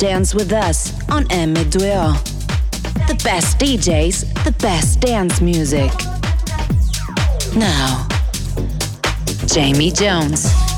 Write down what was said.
Dance with us on M2O. The best DJs, the best dance music. Now, Jamie Jones.